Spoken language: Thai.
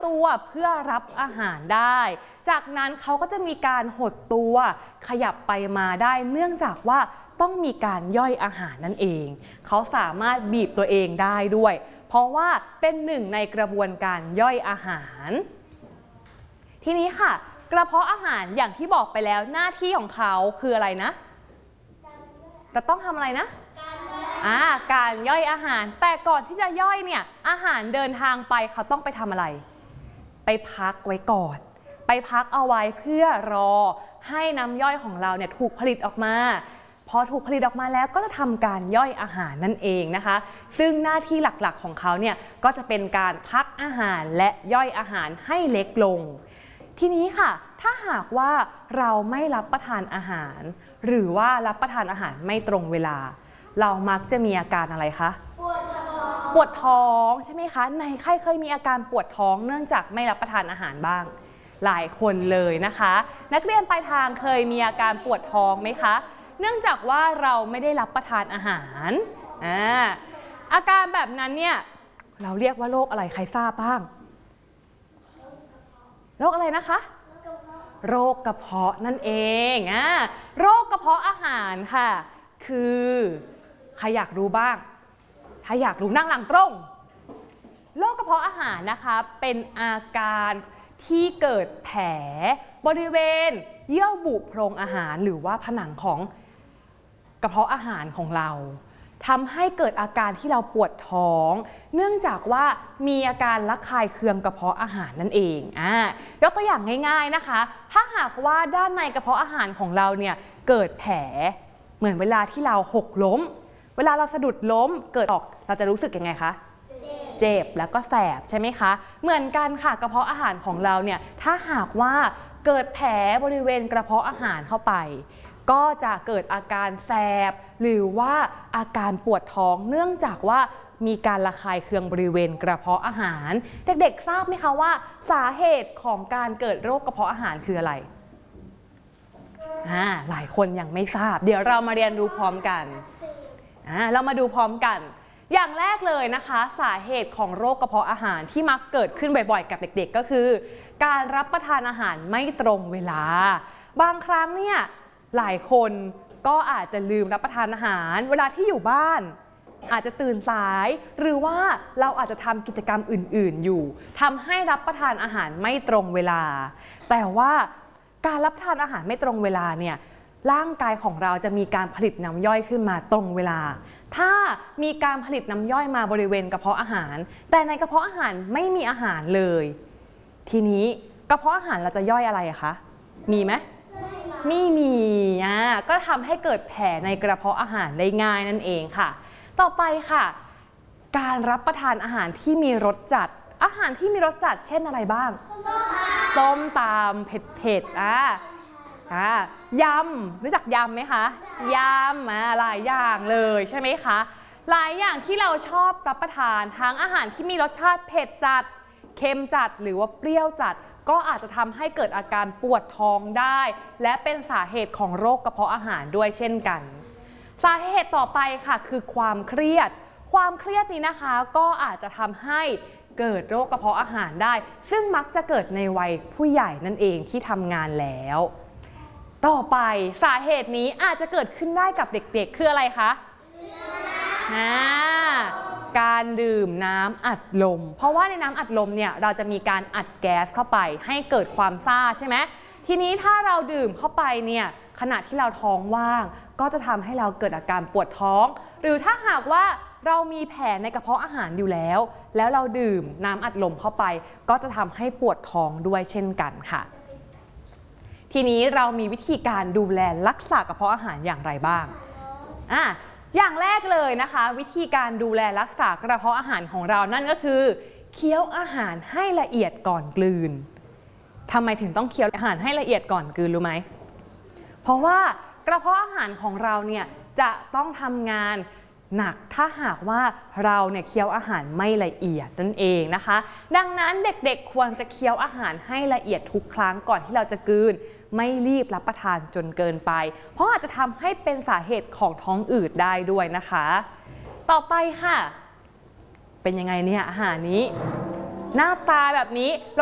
ตัวเพื่อรับอาหารได้จากนั้นเขาก็จะมีการหดตัวขยับไปมาได้เนื่องจากว่าต้องมีการย่อยอาหารนั่นเองเขาสามารถบีบตัวเองได้ด้วยเพราะว่าเป็นหนึ่งในกระบวนการย่อยอาหารทีนี้ค่ะกระเพาะอาหารอย่างที่บอกไปแล้วหน้าที่ของเขาคืออะไรนะจะต้องทำอะไรนะการย่อยอาหารแต่ก่อนที่จะย่อยเนี่ยอาหารเดินทางไปเขาต้องไปทำอะไรไปพักไว้ก่อนไปพักเอาไว้เพื่อรอให้น้ำย่อยของเราเนี่ยถูกผลิตออกมาพอถูกผลิตออกมาแล้วก็จะทำการย่อยอาหารนั่นเองนะคะซึ่งหน้าที่หลักๆของเขาเนี่ยก็จะเป็นการพักอาหารและย่อยอาหารให้เล็กลงทีนี้ค่ะถ้าหากว่าเราไม่รับประทานอาหารหรือว่ารับประทานอาหารไม่ตรงเวลาเรามักจะมีอาการอะไรคะปวดท้องใช่ไหมคะในใครเคยมีอาการปวดท้องเนื่องจากไม่รับประทานอาหารบ้างหลายคนเลยนะคะนักเรียนปลายทางเคยมีอาการปวดท้องไหมคะเนื่องจากว่าเราไม่ได้รับประทานอาหารอาการแบบนั้นเนี่ยเราเรียกว่าโรคอะไรใครทราบบ้างโรคอะไรนะคะโรคกระเพาะนั่นเองโรคกระเพาะอาหารค่ะคือใครอยากรู้บ้างถ้าอยากรู้นั่งหลังตรงโรคกระเพาะอาหารนะคะเป็นอาการที่เกิดแผลบริเวณเยื่อบุโพรงอาหารหรือว่าผนังของกระเพาะอาหารของเราทำให้เกิดอาการที่เราปวดท้องเนื่องจากว่ามีอาการระคายเคืองกระเพาะอาหารนั่นเองยกตัวอย่างง่ายๆนะคะถ้าหากว่าด้านในกระเพาะอาหารของเราเนี่ยเกิดแผลเหมือนเวลาที่เราหกล้มเวลาเราสะดุดล้มเกิดออกเราจะรู้สึกยังไงคะเจ็บแล้วก็แสบใช่ไหมคะเหมือนกันค่ะกระเพาะอาหารของเราเนี่ยถ้าหากว่าเกิดแผลบริเวณกระเพาะอาหารเข้าไปก็จะเกิดอาการแสบหรือว่าอาการปวดท้องเนื่องจากว่ามีการระคายเคืองบริเวณกระเพาะอาหารเด็กๆทราบไหมคะว่าสาเหตุของการเกิดโรคกระเพาะอาหารคืออะไรหลายคนยังไม่ทราบเดี๋ยวเรามาเรียนรู้พร้อมกันเรามาดูพร้อมกันอย่างแรกเลยนะคะสาเหตุของโรคกระเพาะอาหารที่มักเกิดขึ้นบ่อยๆกับเด็กๆก็คือการรับประทานอาหารไม่ตรงเวลาบางครั้งเนี่ยหลายคนก็อาจจะลืมรับประทานอาหารเวลาที่อยู่บ้านอาจจะตื่นสายหรือว่าเราอาจจะทำกิจกรรมอื่นๆอยู่ทำให้รับประทานอาหารไม่ตรงเวลาแต่ว่าการรับประทานอาหารไม่ตรงเวลาเนี่ยร่างกายของเราจะมีการผลิตน้ำย่อยขึ้นมาตรงเวลาถ้ามีการผลิตน้ำย่อยมาบริเวณกระเพาะอาหารแต่ในกระเพาะอาหารไม่มีอาหารเลยทีนี้กระเพาะอาหารเราจะย่อยอะไรคะมีไหมไม่มีก็ทำให้เกิดแผลในกระเพาะอาหารได้ง่ายนั่นเองค่ะต่อไปค่ะการรับประทานอาหารที่มีรสจัดอาหารที่มีรสจัดเช่นอะไรบ้างส้มตำเผ็ดยำรู้จักยำไหมคะยำหลายอย่างเลยใช่ไหมคะหลายอย่างที่เราชอบรับประทานทั้งอาหารที่มีรสชาติเผ็ดจัดเค็มจัดหรือว่าเปรี้ยวจัดก็อาจจะทำให้เกิดอาการปวดท้องได้และเป็นสาเหตุของโรคกระเพาะอาหารด้วยเช่นกันสาเหตุต่อไปค่ะคือความเครียดนี้นะคะก็อาจจะทำให้เกิดโรคกระเพาะอาหารได้ซึ่งมักจะเกิดในวัยผู้ใหญ่นั่นเองที่ทำงานแล้วต่อไปสาเหตุนี้อาจจะเกิดขึ้นได้กับเด็กๆคืออะไรคะการดื่มน้ำอัดลมเพราะว่าในน้ำอัดลมเนี่ยเราจะมีการอัดแก๊สเข้าไปให้เกิดความซ่าใช่ไหมทีนี้ถ้าเราดื่มเข้าไปเนี่ยขณะที่เราท้องว่างก็จะทำให้เราเกิดอาการปวดท้องหรือถ้าหากว่าเรามีแผลในกระเพาะอาหารอยู่แล้วเราดื่มน้ำอัดลมเข้าไปก็จะทำให้ปวดท้องด้วยเช่นกันค่ะทีนี้เรามีวิธีการดูแลรักษากระเพาะอาหารอย่างไรบ้างอย่างแรกเลยนะคะวิธีการดูแลรักษากระเพาะอาหารของเรานั่นก็คือเคี้ยวอาหารให้ละเอียดก่อนกลืนทำไมถึงต้องเคี้ยวอาหารให้ละเอียดก่อนกลืนรู้ไหมเพราะว่ากระเพาะอาหารของเราเนี่ยจะต้องทำงานหนักถ้าหากว่าเราเนี่ยเคี้ยวอาหารไม่ละเอียดนั่นเองนะคะดังนั้นเด็กๆควรจะเคี้ยวอาหารให้ละเอียดทุกครั้งก่อนที่เราจะกลืนไม่รีบรับประทานจนเกินไปเพราะอาจจะทำให้เป็นสาเหตุของท้องอืดได้ด้วยนะคะต่อไปค่ะเป็นยังไงเนี่ยอาหารนี้หน้าตาแบบนี้